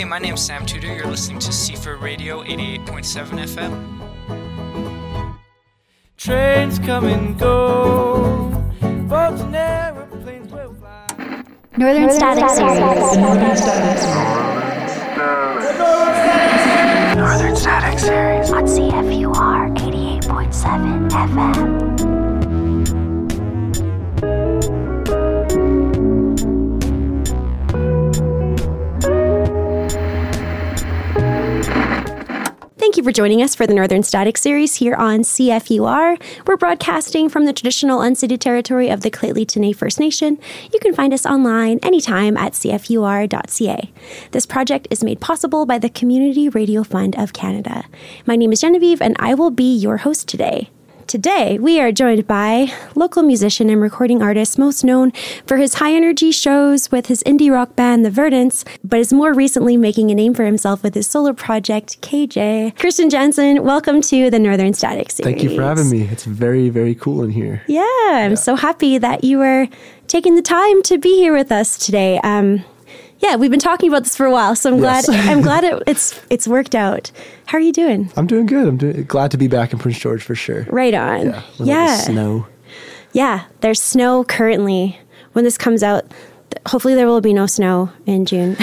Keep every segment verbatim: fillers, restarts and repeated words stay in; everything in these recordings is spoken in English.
Hey, my name's Sam Tudor. You're listening to C four Radio eighty-eight point seven F M. Trains come and go, boats and airplanes will fly. Northern, Northern Static Series. Northern Static Series. Northern Static Series. On C F U R eighty-eight point seven F M. Thank you for joining us for the Northern Static Series here on C F U R. We're broadcasting from the traditional unceded territory of the Lheidli First Nation. You can find us online anytime at c f u r dot c a. This project is made possible by the Community Radio Fund of Canada. My name is Genevieve, and I will be your host today. Today, we are joined by local musician and recording artist most known for his high-energy shows with his indie rock band, The Verdants, but is more recently making a name for himself with his solo project, K J. Christian Jensen, welcome to the Northern Static Series. Thank you for having me. It's very, very cool in here. Yeah, I'm yeah. so happy that you were taking the time to be here with us today. Um, yeah, we've been talking about this for a while, so I'm yes. glad I'm glad it, it's it's worked out. How are you doing? I'm doing good. I'm doing glad to be back in Prince George for sure. Right on. Yeah. yeah. Snow. Yeah, there's snow currently. When this comes out, hopefully there will be no snow in June.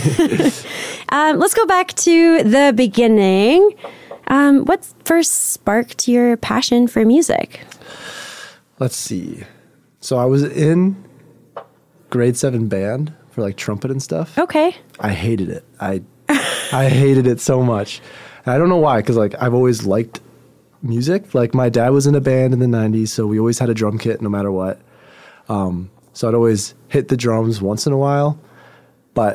um, let's go back to the beginning. Um, what first sparked your passion for music? Let's see. So I was in grade seven band for like trumpet and stuff. Okay. I hated it. I I hated it so much. And I don't know why, because like I've always liked music. Like my dad was in a band in the nineties, so we always had a drum kit no matter what. Um, so I'd always hit the drums once in a while, but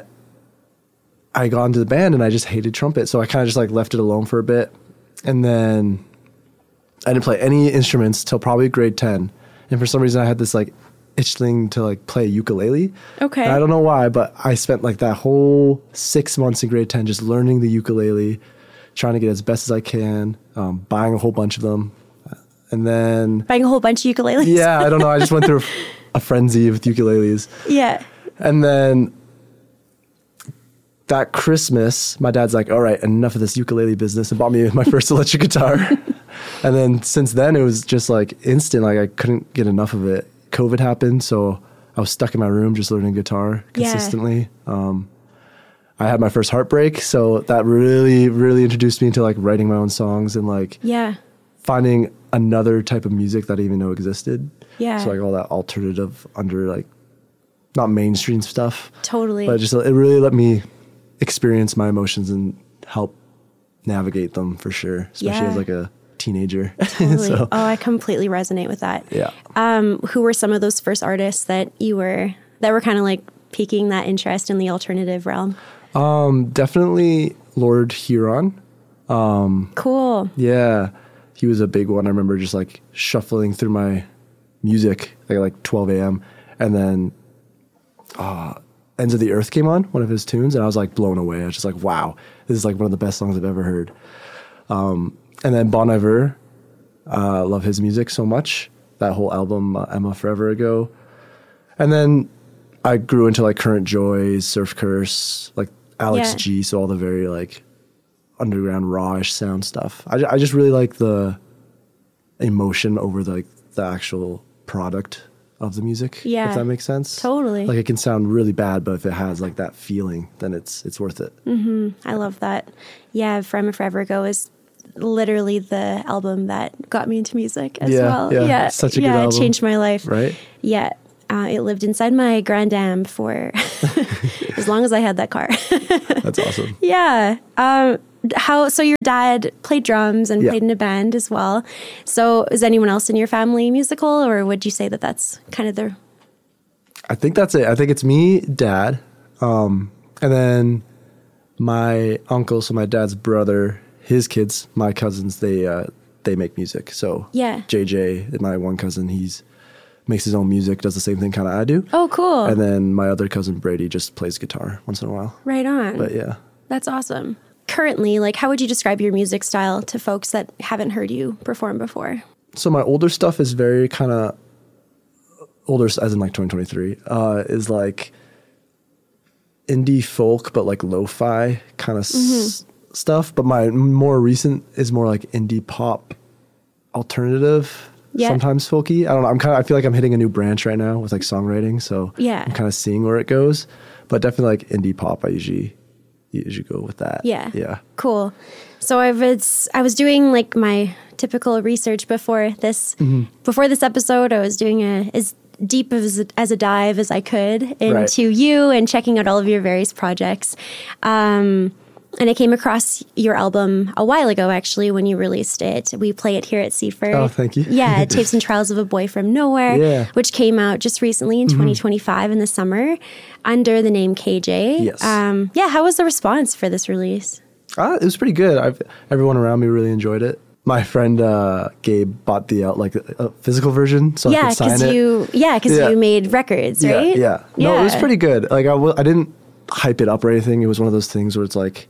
I got into the band and I just hated trumpet. So I kind of just like left it alone for a bit. And then I didn't play any instruments till probably grade ten. And for some reason I had this like itching to like play ukulele. Okay. And I don't know why, but I spent like that whole six months in grade ten just learning the ukulele, trying to get as best as I can, um, buying a whole bunch of them. And then... Buying a whole bunch of ukuleles? Yeah, I don't know. I just went through a frenzy with ukuleles. Yeah. And then that Christmas, my dad's like, all right, enough of this ukulele business, and bought me my first electric guitar. And then since then, it was just like instant. Like I couldn't get enough of it. COVID happened, so I was stuck in my room just learning guitar consistently. Yeah. Um, I had my first heartbreak, so that really, really introduced me into like writing my own songs and like yeah. finding another type of music that I didn't even know existed. Yeah. So like all that alternative under like not mainstream stuff. Totally. But just it really let me experience my emotions and help navigate them for sure, especially yeah. as like a teenager. Totally. So, oh, I completely resonate with that. Yeah. Um, who were some of those first artists that you were that were kind of like piquing that interest in the alternative realm? Um, definitely Lord Huron. Um, cool. Yeah, he was a big one. I remember just like shuffling through my music like like twelve a.m. and then uh, Ends of the Earth came on, one of his tunes, and I was like blown away. I was just like, wow, this is like one of the best songs I've ever heard. Um, And then Bon Iver, uh, love his music so much. That whole album, uh, Emma Forever Ago. And then I grew into like Current Joys, Surf Curse, like Alex yeah. G. So all the very like underground rawish sound stuff. I, I just really like the emotion over the, like the actual product of the music. Yeah. If that makes sense. Totally. Like it can sound really bad, but if it has like that feeling, then it's it's worth it. Mm-hmm. I love that. Yeah, From Forever Ago is literally the album that got me into music as yeah, well. Yeah, yeah, such a yeah, good album. It changed my life. Right? Yeah, uh, it lived inside my Grand Am for as long as I had that car. That's awesome. Yeah. Um, how? So your dad played drums and yeah. played in a band as well. So is anyone else in your family musical, or would you say that that's kind of the? I think that's it. I think it's me, dad, um, and then my uncle, so my dad's brother. His kids, my cousins, they uh, they make music. So yeah. J J, my one cousin, he's makes his own music, does the same thing kind of I do. Oh, cool. And then my other cousin, Brady, just plays guitar once in a while. Right on. But yeah. That's awesome. Currently, like, how would you describe your music style to folks that haven't heard you perform before? So my older stuff is very kind of, older as in like twenty twenty-three, uh, is like indie folk, but like lo-fi kind of mm-hmm. s- stuff. But my more recent is more like indie pop, alternative, yeah. sometimes folky. I don't know. I'm kind of, I feel like I'm hitting a new branch right now with like songwriting. So yeah. I'm kind of seeing where it goes, but definitely like indie pop. I usually, usually go with that. Yeah. Yeah. Cool. So I was, I was doing like my typical research before this, mm-hmm. before this episode. I was doing a, as deep as a, as a dive as I could into right. you and checking out all of your various projects. Um, And I came across your album a while ago, actually, when you released it. We play it here at Seaford. Oh, thank you. Yeah, Tapes and Trials of a Boy from Nowhere, yeah. which came out just recently in mm-hmm. twenty twenty-five in the summer under the name K J. Yes. Um, yeah, how was the response for this release? Uh, it was pretty good. I've, everyone around me really enjoyed it. My friend uh, Gabe bought the uh, like a physical version, so yeah, I could sign it. You, yeah, because yeah. you made records, right? Yeah, yeah. No, yeah. it was pretty good. Like I, w- I didn't hype it up or anything. It was one of those things where it's like,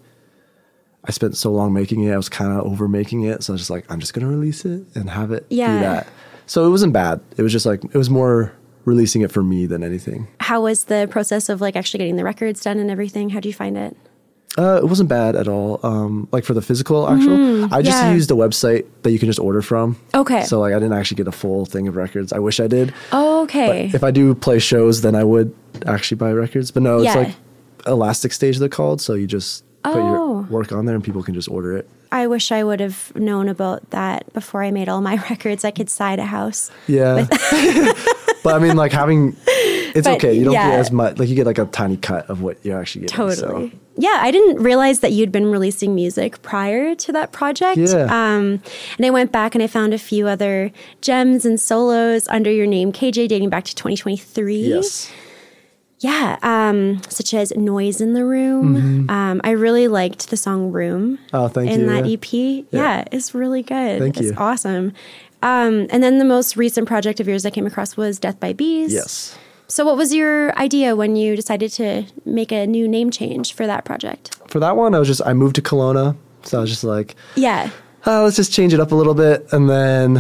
I spent so long making it, I was kind of over making it. So I was just like, I'm just going to release it and have it yeah. do that. So it wasn't bad. It was just like, it was more releasing it for me than anything. How was the process of like actually getting the records done and everything? How do you find it? Uh, it wasn't bad at all. Um, like for the physical actual, mm, I just yeah. used a website that you can just order from. Okay. So like I didn't actually get a full thing of records. I wish I did. Oh, okay. But if I do play shows, then I would actually buy records. But no, it's yeah. like Elastic Stage they're called. So you just put oh. your work on there and people can just order it. I wish I would have known about that before I made all my records. I could side a house. Yeah. But I mean, like having, it's but, okay. You don't yeah. get as much, like you get like a tiny cut of what you're actually getting. Totally. So. Yeah, I didn't realize that you'd been releasing music prior to that project. Yeah. Um, and I went back and I found a few other gems and solos under your name, K J, dating back to twenty twenty-three. Yes. Yeah, um, such as Noise in the Room. Mm-hmm. Um, I really liked the song Room. Oh, thank in you. In that yeah. E P. Yeah. yeah, it's really good. Thank it's you. awesome. Um, and then the most recent project of yours I came across was Death by Bees. Yes. So what was your idea when you decided to make a new name change for that project? For that one, I was just, I moved to Kelowna. So I was just like, yeah, oh, let's just change it up a little bit. And then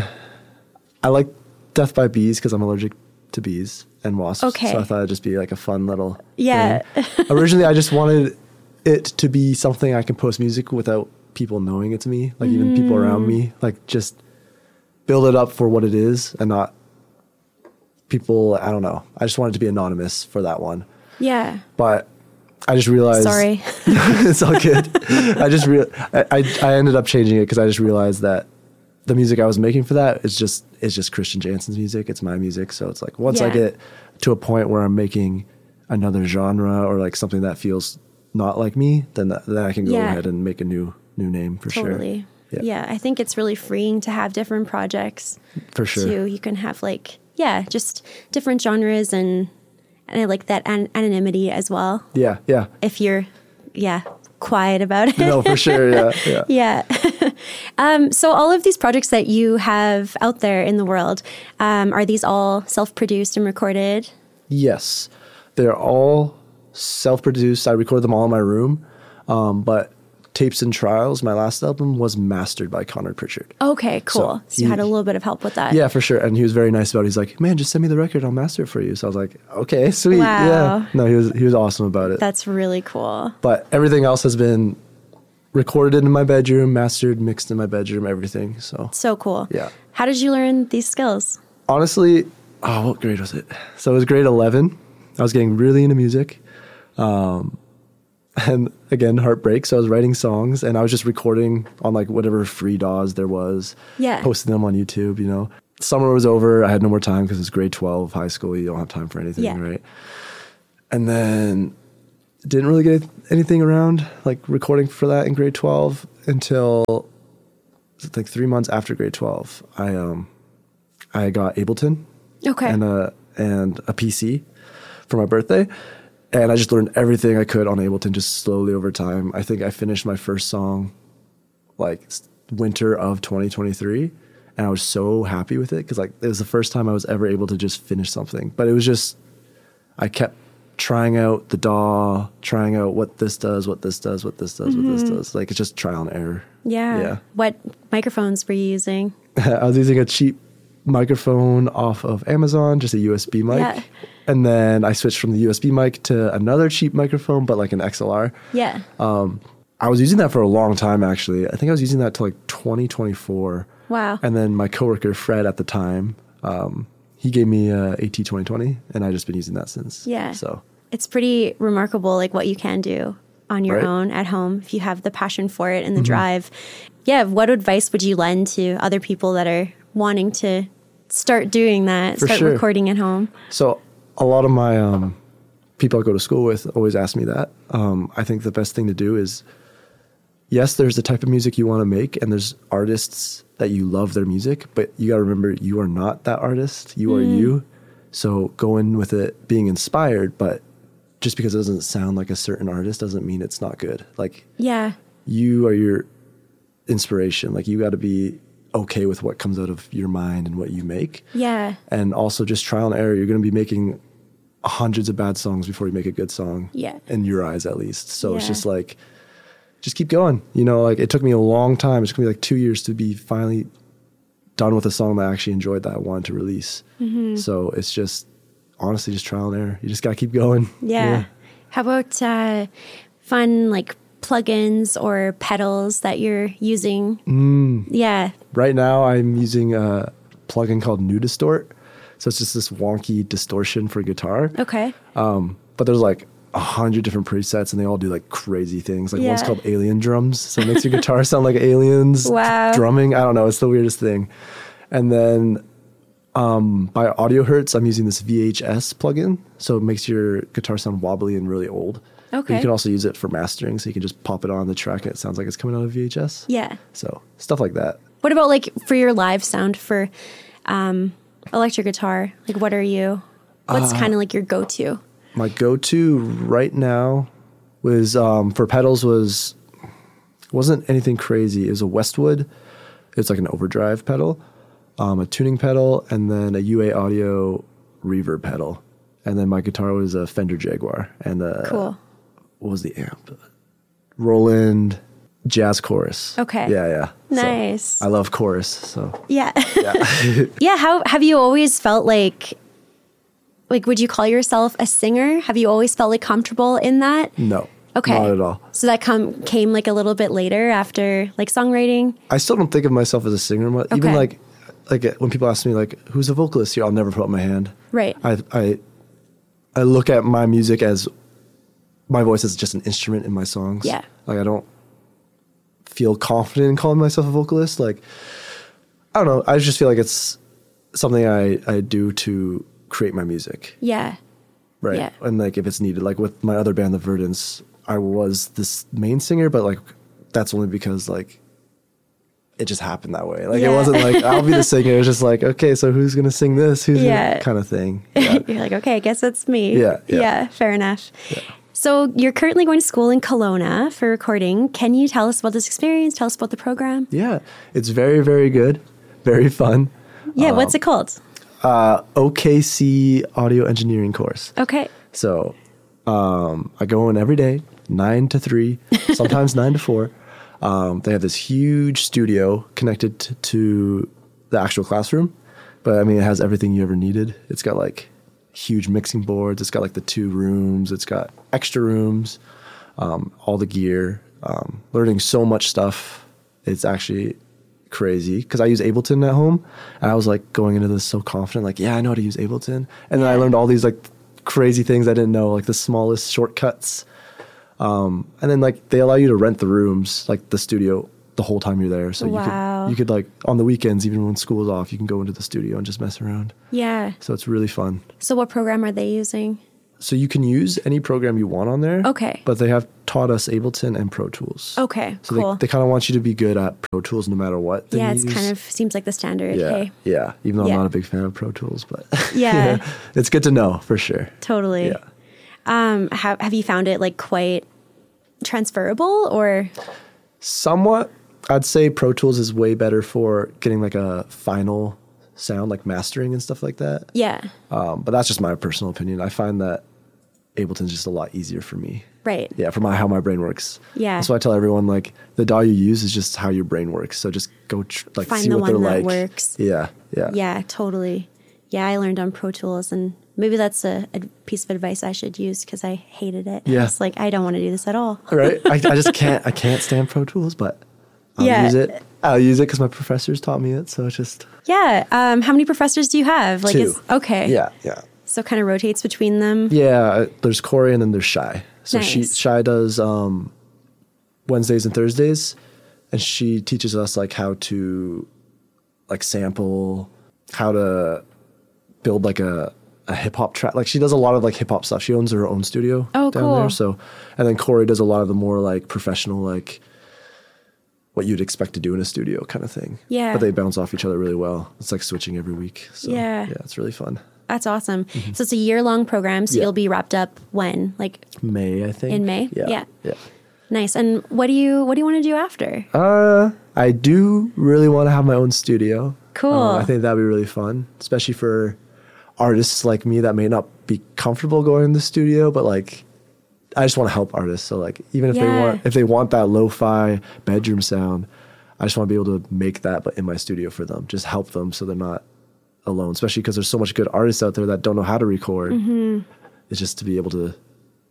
I like Death by Bees because I'm allergic to bees and wasps. Okay. So I thought it'd just be like a fun little yeah. thing. Originally, I just wanted it to be something I can post music without people knowing it's me, like mm. even people around me, like just build it up for what it is and not people, I don't know. I just wanted to be anonymous for that one. Yeah. But I just realized. Sorry. It's all good. I just real I, I I ended up changing it because I just realized that the music I was making for that is just is just Christian Jansen's music. It's my music. So it's like once yeah. I get to a point where I'm making another genre or like something that feels not like me, then that, then I can go yeah. ahead and make a new new name for totally. sure. Totally. Yeah. yeah. I think it's really freeing to have different projects. For sure. Too. You can have like yeah, just different genres and and I like that an- anonymity as well. Yeah, yeah. If you're yeah, quiet about it. No, for sure. Yeah, yeah. yeah. um, so all of these projects that you have out there in the world, um, are these all self-produced and recorded? Yes, they're all self-produced. I record them all in my room, um, but Tapes and Trials, my last album, was mastered by Connor Pritchard. Okay, cool. So, so you he, had a little bit of help with that. Yeah, for sure. And he was very nice about it. He's like, man, just send me the record. I'll master it for you. So I was like, okay, sweet. Wow. Yeah. No, he was he was awesome about it. That's really cool. But everything else has been recorded in my bedroom, mastered, mixed in my bedroom, everything. So So cool. Yeah. How did you learn these skills? Honestly, oh, what grade was it? So it was grade eleven. I was getting really into music. Um, and again, heartbreak. So I was writing songs and I was just recording on like whatever free D A Ws there was. Yeah. Posting them on YouTube, you know. Summer was over. I had no more time because it's grade twelve, high school. You don't have time for anything, yeah. right? And then didn't really get anything around like recording for that in grade twelve until like three months after grade twelve. I um I got Ableton. Okay. And a and a P C for my birthday. And I just learned everything I could on Ableton just slowly over time. I think I finished my first song like winter of twenty twenty-three. And I was so happy with it because like it was the first time I was ever able to just finish something. But it was just, I kept trying out the D A W, trying out what this does, what this does, what this does, mm-hmm. what this does. Like it's just trial and error. Yeah. Yeah. What microphones were you using? I was using a cheap microphone off of Amazon, just a U S B mic. Yeah. And then I switched from the U S B mic to another cheap microphone, but like an X L R. Yeah. Um, I was using that for a long time, actually. I think I was using that till like twenty twenty-four. Wow. And then my coworker, Fred, at the time, um, he gave me a AT twenty twenty, and I've just been using that since. Yeah. So It's pretty remarkable, like what you can do on your Right. own at home if you have the passion for it and the drive. Yeah. What advice would you lend to other people that are wanting to start doing that, For start sure. recording at home? So a lot of my um, people I go to school with always ask me that. Um, I think the best thing to do is, yes, there's the type of music you want to make, and there's artists that you love their music, but you got to remember you are not that artist. You are you. So go in with it being inspired, but just because it doesn't sound like a certain artist doesn't mean it's not good. Like Yeah. you are your inspiration. Like you got to be okay with what comes out of your mind and what you make. Yeah. And also just trial and error. You're going to be making hundreds of bad songs before you make a good song. Yeah. In your eyes, at least. So it's Yeah. just like, just keep going. You know, like it took me a long time. It took me like two years to be finally done with a song that I actually enjoyed that I wanted to release. Mm-hmm. So it's just, honestly, just trial and error. You just got to keep going. Yeah. How about uh, fun like plugins or pedals that you're using? Mm. Yeah. Right now, I'm using a plugin called New Distort. So it's just this wonky distortion for guitar. Okay. Um, but there's like a hundred different presets, and they all do like crazy things. Like one's Yeah. called Alien Drums, so it makes your guitar sound like aliens Wow. drumming. I don't know, it's the weirdest thing. And then um, by Audio Hertz, I'm using this V H S plugin, so it makes your guitar sound wobbly and really old. But Okay. you can also use it for mastering, so you can just pop it on the track, and it sounds like it's coming out of V H S. Yeah. So stuff like that. What about like for your live sound for um, electric guitar? Like, what are you? What's Uh, kind of like your go-to? My go-to right now was um, for pedals was wasn't anything crazy. It was a Westwood. It's like an overdrive pedal, um, a tuning pedal, and then a U A Audio reverb pedal. And then my guitar was a Fender Jaguar. And uh, Cool. what was the amp? Roland Jazz Chorus. Okay. Yeah, yeah. So, Nice. I love chorus. So Yeah. Yeah. How have you always felt like? Like, would you call yourself a singer? Have you always felt like comfortable in that? no, Okay. not at all. So that come came like a little bit later after like songwriting. I still don't think of myself as a singer. mu- Even Okay. like, like uh, when people ask me like, "Who's a vocalist here?" I'll never put up my hand. Right. I I I look at my music as my voice is just an instrument in my songs. Yeah. Like I don't feel confident in calling myself a vocalist. Like I don't know. I just feel like it's something I I do to create my music. Yeah. Right. Yeah. And like if it's needed, like with my other band, The Verdants, I was this main singer, but like that's only because like it just happened that way. Like Yeah. it wasn't like I'll be the singer. It was just like, okay, so who's gonna sing this? Who's Yeah. gonna, kind of thing. Yeah. You're like, okay, I guess that's me. Yeah, yeah. Yeah, fair enough. So you're currently going to school in Kelowna for recording. Can you tell us about this experience? Tell us about the program. Yeah. It's very, very good. Very fun. Yeah, what's it called? Uh, O K C audio engineering course. Okay. So um, I go in every day, nine to three, sometimes nine to four. Um, they have this huge studio connected t- to the actual classroom, but I mean, it has everything you ever needed. It's got like huge mixing boards. It's got like the two rooms. It's got extra rooms, um, all the gear. Um, learning so much stuff. It's actually crazy because I use Ableton at home, and I was like going into this so confident, like, yeah, I know how to use Ableton. And then I learned all these like crazy things I didn't know, like the smallest shortcuts. Um, and then like they allow you to rent the rooms, like the studio, the whole time you're there. So Wow. you could you could like on the weekends, even when school is off, you can go into the studio and just mess around. Yeah. So it's really fun. So what program are they using? So you can use any program you want on there. Okay. But they have taught us Ableton and Pro Tools. Okay, So cool. they, they kind of want you to be good at Pro Tools no matter what. they Yeah, it's use. kind of seems like the standard. Yeah, Hey, yeah. Even though Yeah. I'm not a big fan of Pro Tools, but Yeah. it's good to know for sure. totally. Yeah. Um, have have you found it like quite transferable or? Somewhat, I'd say Pro Tools is way better for getting like a final sound, like mastering and stuff like that. Yeah. Um, but that's just my personal opinion. I find that Ableton's just a lot easier for me. Right. Yeah, for my how my brain works. Yeah. So I tell everyone like the D A W you use is just how your brain works. So just go tr- like Find see the what they're one that like. works. Yeah, yeah, Yeah, totally. Yeah, I learned on Pro Tools, and maybe that's a, a piece of advice I should use because I hated it. Yeah. It's like, I don't want to do this at all. Right. I, I just can't. I can't stand Pro Tools, but I'll Yeah. use it. I'll use it because my professors taught me it. So it's just Yeah. Um, how many professors do you have? Like, two. Is, okay. Yeah, yeah, So kind of rotates between them. yeah. uh, There's Corey and then there's Shy. So she Nice. Shy does um, Wednesdays and Thursdays, and she teaches us like how to like sample, how to build like a, a hip hop track. Like she does a lot of like hip hop stuff. She owns her own studio Oh, down cool. there. So, and then Corey does a lot of the more like professional, like what you'd expect to do in a studio kind of thing. Yeah. But they bounce off each other really well. It's like switching every week. So Yeah. yeah, it's really fun. That's awesome. So it's a year long program. So Mm-hmm. Yeah. you'll be wrapped up when? Like, May, I think. In May? Yeah. Yeah. Yeah. nice. And what do you what do you want to do after? Uh, I do really want to have my own studio. Cool. Uh, I think that'd be really fun, especially for artists like me that may not be comfortable going in the studio, but like I just want to help artists. So like even if they Yeah. want if they want that lo-fi bedroom sound, I just want to be able to make that but in my studio for them. Just help them so they're not alone, especially because there's so much good artists out there that don't know how to record. Mm-hmm. It's just to be able to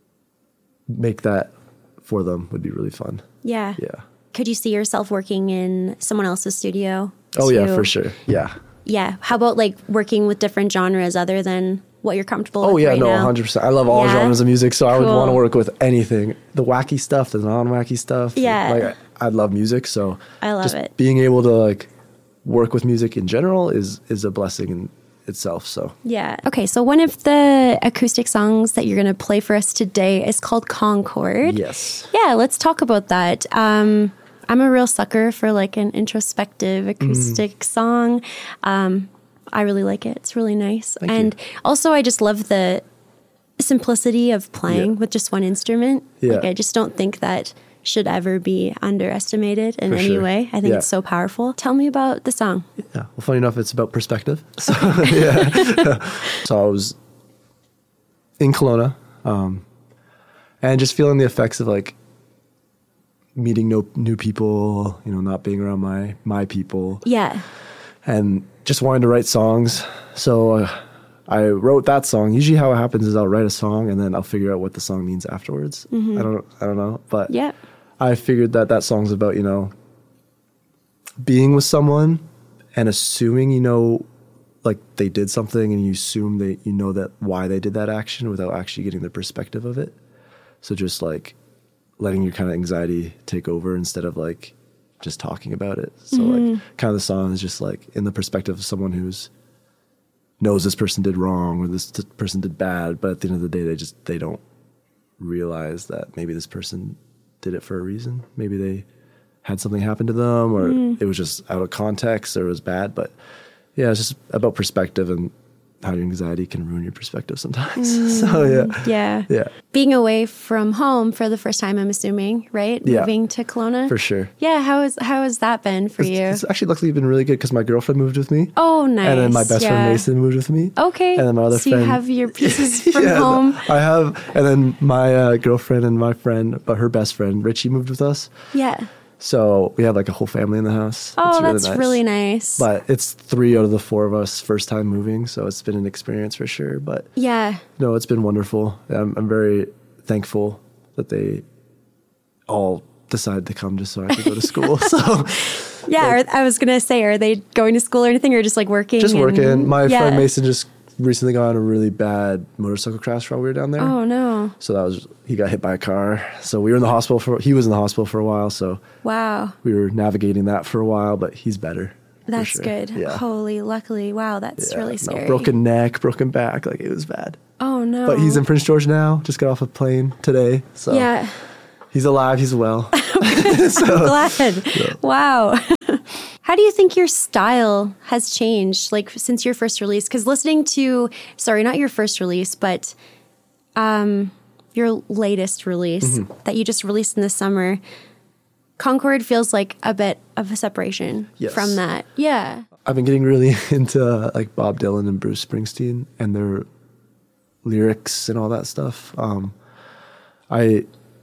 make that for them would be really fun. Yeah. Yeah. Could you see yourself working in someone else's studio? Oh yeah, to- for sure. Yeah. Yeah. How about like working with different genres other than what you're comfortable Oh with yeah, right no, now? one hundred percent. I love all Yeah? genres of music, so I would Cool. want to work with anything. The wacky stuff, the non-wacky stuff. Yeah. Like I, I love music, so I love just it. being able to like work with music in general is is a blessing in itself. So Yeah. Okay. So one of the acoustic songs that you're going to play for us today is called Concord. yes. Yeah. Let's talk about that. Um, I'm a real sucker for like an introspective acoustic Mm. song. Um, I really like it. It's really nice. Thank and you. also, I just love the simplicity of playing Yeah. with just one instrument. Yeah. Like, I just don't think that should ever be underestimated in For any sure. way. I think Yeah. it's so powerful. Tell me about the song. Yeah. Well, funny enough, it's about perspective. So yeah. So I was in Kelowna, um, and just feeling the effects of like meeting no new people, you know, not being around my my people. Yeah. And just wanted to write songs. So uh, I wrote that song. Usually how it happens is I'll write a song and then I'll figure out what the song means afterwards. I don't I don't know, but Yeah. I figured that that song's about, you know, being with someone and assuming, you know, like they did something and you assume that you know that why they did that action without actually getting the perspective of it. So just like letting your kind of anxiety take over instead of like just talking about it. So like kind of the song is just like in the perspective of someone who's knows this person did wrong or this t- person did bad, but at the end of the day, they just, they don't realize that maybe this person did it for a reason. Maybe they had something happen to them or it was just out of context or it was bad. But yeah, it's just about perspective and how your anxiety can ruin your perspective sometimes. So yeah. Yeah. Yeah. Being away from home for the first time, I'm assuming, right? Yeah. Moving to Kelowna. For sure. Yeah. How is how has that been for you? It's, it's actually luckily been really good because my girlfriend moved with me. Oh, nice. And then my best yeah. friend Mason moved with me. Okay. And then my other so friend. you have your pieces from Yeah, home. I have. And then my uh, girlfriend and my friend, but her best friend, Richie, moved with us. Yeah. So we have like a whole family in the house. Oh, It's really that's nice. really nice. But it's three out of the four of us first time moving. So it's been an experience for sure. But yeah. no, it's been wonderful. I'm, I'm very thankful that they all decided to come just so I could go to school. So Yeah. Are, I was gonna say, are they going to school or anything, or just like working? just and- working. My yeah. friend Mason just recently got in a really bad motorcycle crash while we were down there. Oh no! So that was, he got hit by a car. So we were in the hospital for, he was in the hospital for a while. So Wow. we were navigating that for a while, but he's better. for That's sure. good. Yeah. Holy, luckily, wow, that's Yeah, really no, scary. broken neck, broken back. Like it was bad. Oh no! But he's in Prince George now. Just got off a plane today. So Yeah. he's alive. He's well. Glad. Wow. How do you think your style has changed, like since your first release? Because listening to, sorry, not your first release, but um, your latest release Mm-hmm. that you just released in the summer, Concord feels like a bit of a separation Yes. from that. Yeah. I've been getting really into uh, like Bob Dylan and Bruce Springsteen and their lyrics and all that stuff. Um, I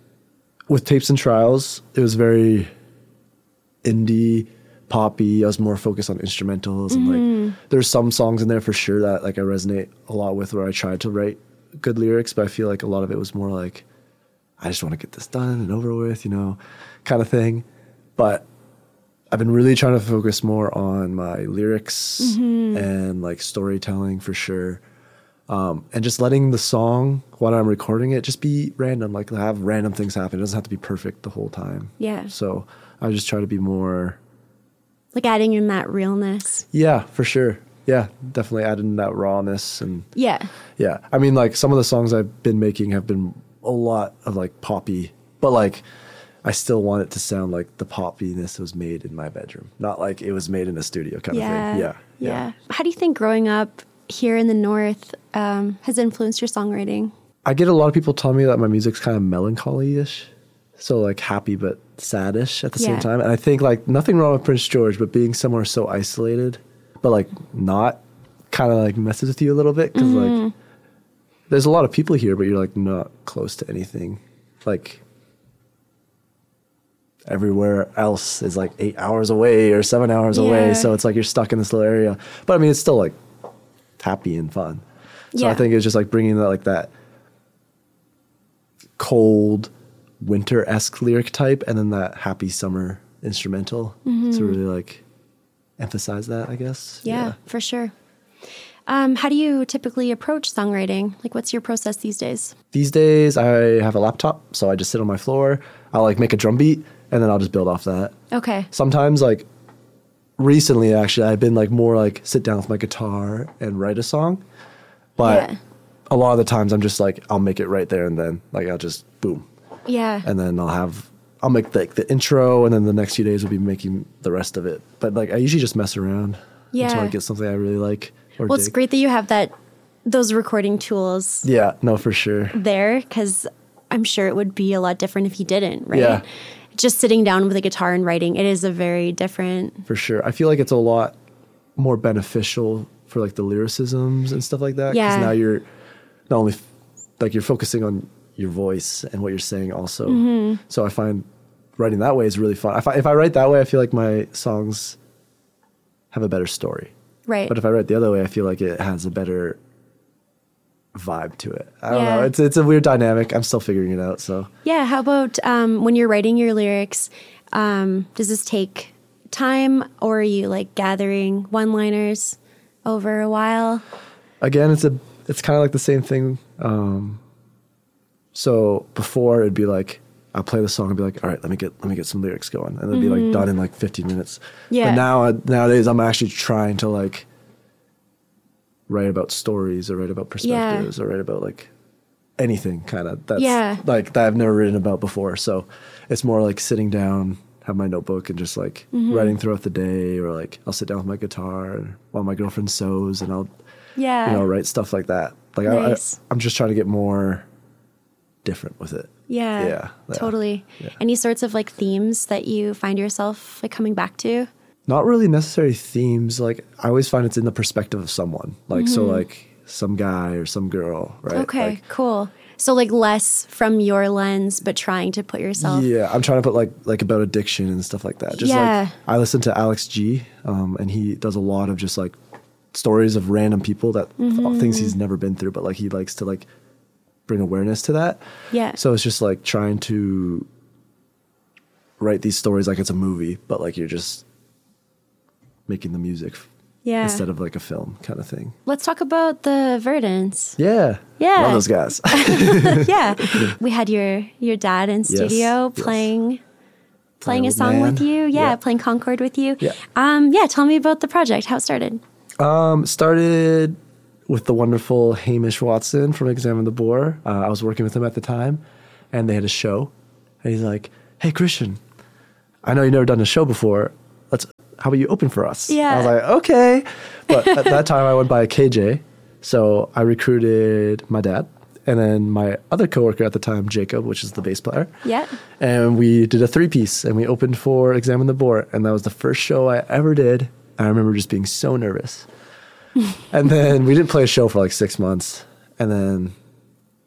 with Tapes and Trials, it was very indie, poppy. I was more focused on instrumentals, and like there's some songs in there for sure that like I resonate a lot with, where I tried to write good lyrics, but I feel like a lot of it was more like I just want to get this done and over with, you know, kind of thing. But I've been really trying to focus more on my lyrics and like storytelling for sure. Um, and just letting the song, when I'm recording it, just be random, like have random things happen. It doesn't have to be perfect the whole time. Yeah. So I just try to be more... Like adding in that realness. Yeah, for sure. Yeah, definitely adding that rawness. And Yeah. yeah, I mean, like some of the songs I've been making have been a lot of like poppy, but like I still want it to sound like the poppiness was made in my bedroom, not like it was made in a studio kind Yeah. of thing. Yeah. Yeah. How do you think growing up here in the North um, has influenced your songwriting? I get a lot of people telling me that my music's kind of melancholy-ish. So like happy but sad-ish at the Yeah. same time. And I think like nothing wrong with Prince George, but being somewhere so isolated, but like not kind of like messes with you a little bit. Because like there's a lot of people here, but you're like not close to anything. Like everywhere else is like eight hours away or seven hours Yeah. away. So it's like you're stuck in this little area. But I mean, it's still like happy and fun. So Yeah. I think it's just like bringing that like that cold winter-esque lyric type and then that happy summer instrumental to really like emphasize that, I guess. Yeah, for sure. Um, how do you typically approach songwriting? Like, what's your process these days? These days I have a laptop, so I just sit on my floor. I'll like make a drum beat and then I'll just build off that. Okay. Sometimes like recently actually I've been like more like sit down with my guitar and write a song. But Yeah. a lot of the times I'm just like I'll make it right there and then. Like I'll just boom. Yeah. And then I'll have I'll make the, the intro and then the next few days will be making the rest of it. But like I usually just mess around Yeah. until I get something I really like or Well, dig. it's great that you have that those recording tools Yeah, no, for sure. there, because I'm sure it would be a lot different if you didn't, right? Yeah. Just sitting down with a guitar and writing, it is a very different. For sure. I feel like it's a lot more beneficial for like the lyricisms and stuff like that. 'Cause Yeah. now you're not only f- like you're focusing on your voice and what you're saying also. Mm-hmm. So I find writing that way is really fun. If I, if I write that way, I feel like my songs have a better story. Right. But if I write the other way, I feel like it has a better vibe to it. I don't Yeah. know. It's it's a weird dynamic. I'm still figuring it out. So Yeah. How about um, when you're writing your lyrics? Um, does this take time, or are you like gathering one-liners over a while? again, it's a it's kind of like the same thing. Um, so before it'd be like I'll play the song and be like, all right, let me get let me get some lyrics going, and it'd be like done in like fifteen minutes. Yeah. But now nowadays I'm actually trying to like write about stories or write about perspectives or write about like anything kind of that's Yeah. like that I've never written about before. So it's more like sitting down, have my notebook and just like writing throughout the day, or like I'll sit down with my guitar and while my girlfriend sews and I'll Yeah. you know write stuff like that. Like Nice. I, I I'm just trying to get more different with it. Yeah. Yeah, yeah, Totally. yeah. Any sorts of like themes that you find yourself like coming back to? Not really necessary themes. Like I always find it's in the perspective of someone. Like so like some guy or some girl, right? Okay, Like, cool. So like less from your lens, but trying to put yourself. yeah, I'm trying to put like like about addiction and stuff like that. Just Yeah. like I listen to Alex G, um, and he does a lot of just like stories of random people that Mm-hmm. things he's never been through, but like he likes to like bring awareness to that. Yeah. So it's just like trying to write these stories like it's a movie, but like you're just making the music f- Yeah. instead of like a film kind of thing. Let's talk about the Verdants. Yeah. Yeah. Love those guys. Yeah. We had your your dad in studio yes. playing playing a Old song Man. with you. Yeah, Yeah. playing Concord with you. Yeah. Um yeah, tell me about the project, how it started. Um, started with the wonderful Hamish Watson from Examine the Boar. Uh, I was working with him at the time, and they had a show. And he's like, "Hey, Christian, I know you've never done a show before. Let's. How about you open for us?" Yeah. I was like, "Okay," but at that time I went by K J, so I recruited my dad and then my other coworker at the time, Jacob, which is the bass player. Yeah. And we did a three piece, and we opened for Examine the Boar, and that was the first show I ever did. I remember just being so nervous. And then we didn't play a show for like six months. And then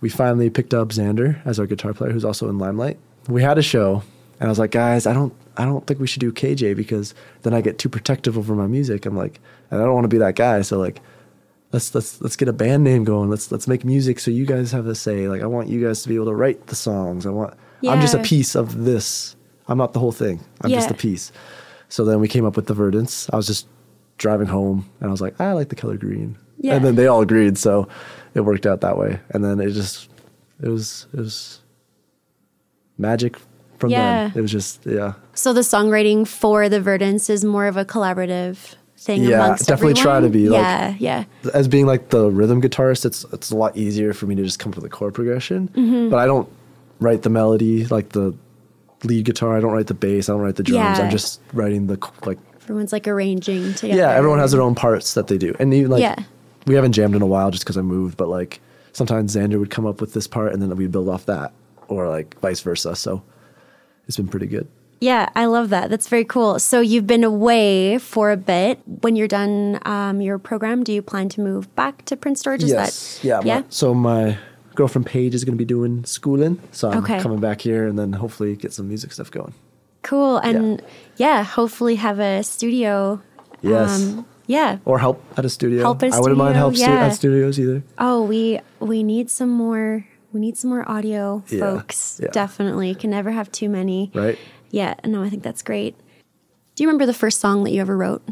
we finally picked up Xander as our guitar player, who's also in Limelight. We had a show, and I was like, guys, I don't, I don't think we should do K J because then I get too protective over my music. I'm like, and I don't want to be that guy. So like, let's let's let's get a band name going. Let's let's make music so you guys have a say. Like, I want you guys to be able to write the songs. I want. Yeah. I'm just a piece of this. I'm not the whole thing. I'm Yeah. just a piece. So then we came up with the Verdants. I was just driving home, and I was like, I like the color green. Yeah. And then they all agreed, so it worked out that way. And then it just, it was it was magic from Yeah. then. It was just yeah. So the songwriting for the Verdants is more of a collaborative thing Yeah, amongst definitely try everyone? to be, like- Yeah, yeah. As being like the rhythm guitarist, it's it's a lot easier for me to just come up with a chord progression. Mm-hmm. But I don't write the melody like the lead guitar. I don't write the bass. I don't write the drums. Yeah. I'm just writing the like. Everyone's like arranging together. Yeah, everyone has their own parts that they do, and even like Yeah. we haven't jammed in a while just because I moved. But like sometimes Xander would come up with this part, and then we'd build off that, or like vice versa. So it's been pretty good. Yeah, I love that. That's very cool. So you've been away for a bit. When you're done um, your program, do you plan to move back to Prince George? Is yes. That, yeah. yeah. My, so my girlfriend Paige is going to be doing schooling, so I'm Okay. coming back here, and then hopefully get some music stuff going. Cool. And yeah, hopefully have a studio. Yes. Um, yeah. Or help at a studio. Help at a I wouldn't mind studio, help stu- yeah. at studios either. Oh, we we need some more. We need some more audio Yeah, folks. yeah. Definitely. Can never have too many. Right? Yeah. No, I think that's great. Do you remember the first song that you ever wrote?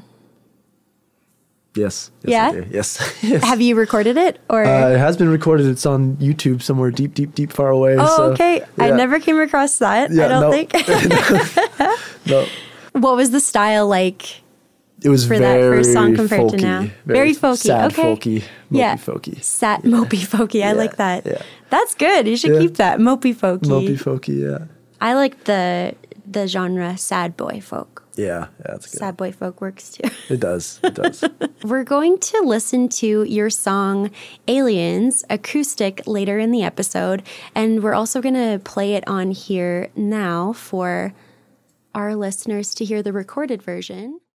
Yes. yes Yeah? I do. Yes. yes. Have you recorded it or? Uh, it has been recorded. It's on YouTube somewhere deep, deep, deep, far away. oh, so, okay. I yeah. never came across that. Yeah, I don't no. think. No, What was the style like it was for very that first song compared folky, to now? Very, folky. sad, Okay. folky, mopey, Yeah. folky, Sat mopey folky. I Yeah, like that. yeah. That's good. You should Yeah. keep that mopey folky. mopey, folky. Yeah, I like the the genre sad boy folk. yeah, yeah. That's good. Sad boy folk works too. It does. It does. We're going to listen to your song Aliens acoustic later in the episode, and we're also going to play it on here now for our listeners to hear the recorded version.